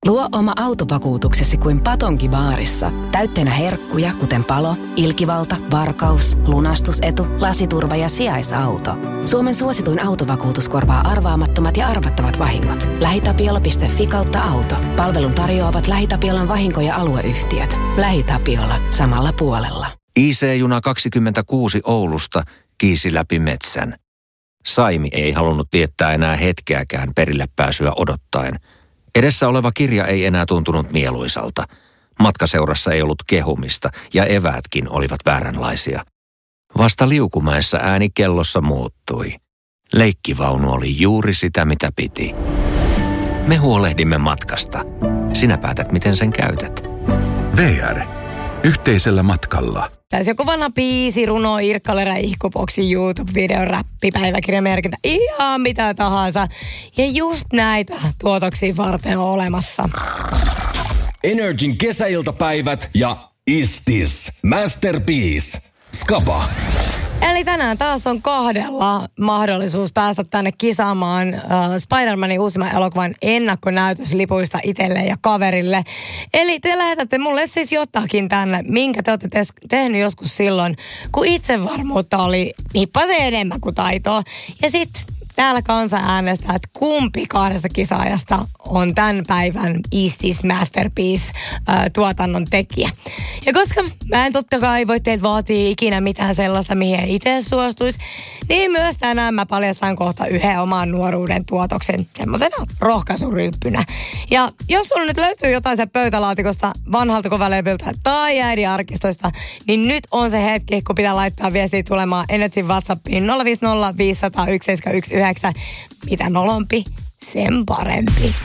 Luo oma autovakuutuksesi kuin Patonki baarissa. Täytteenä herkkuja, kuten palo, ilkivalta, varkaus, lunastusetu, lasiturva ja sijaisauto. Suomen suosituin autovakuutus korvaa arvaamattomat ja arvattavat vahingot. LähiTapiola.fi/auto. Palvelun tarjoavat LähiTapiolan vahinko- ja alueyhtiöt. LähiTapiola. Samalla puolella. IC-juna 26 Oulusta kiisi läpi metsän. Saimi ei halunnut viettää enää hetkeäkään perille pääsyä odottaen. Edessä oleva kirja ei enää tuntunut mieluisalta. Matkaseurassa ei ollut kehumista ja eväätkin olivat vääränlaisia. Vasta Liukumäessä ääni kellossa muuttui. Leikkivaunu oli juuri sitä, mitä piti. Me huolehdimme matkasta. Sinä päätät, miten sen käytät. VR. Yhteisellä matkalla. Tässä joku vanha biisi, runo, Irkkalera, ihkuboksi, YouTube-video, räppi, päiväkirjamerkintä, ihan mitä tahansa. Ja just näitä tuotoksia varten on olemassa. Energin kesäiltapäivät ja Istis Masterpiece. Skaba. Eli tänään taas on 2 mahdollisuus päästä tänne kisaamaan Spider-Manin uusimman elokuvan ennakkonäytöslipuista itselle ja kaverille. Eli te lähetätte mulle siis jotakin tänne, minkä te olette tehnyt joskus silloin, kun itsevarmuutta oli hippasen enemmän kuin taitoa. Ja sitten täällä kansa äänestää, että kumpi 2 kisaajasta on tämän päivän Istis Masterpiece tuotannon tekijä. Ja koska mä en totta kai voi teiltä vaatia ikinä mitään sellaista, mihin ei itse suostuisi, niin myös tänään mä paljastan kohta yhden oman nuoruuden tuotoksen semmoisena rohkaisuryyppynä. Ja jos sulla nyt löytyy jotain se pöytälaatikosta, vanhalta kovalevyltä tai äidin arkistoista, niin nyt on se hetki, kun pitää laittaa viestiä tulemaan Energyn WhatsAppiin 050 500 1719. Mitä nolompi, sen parempi.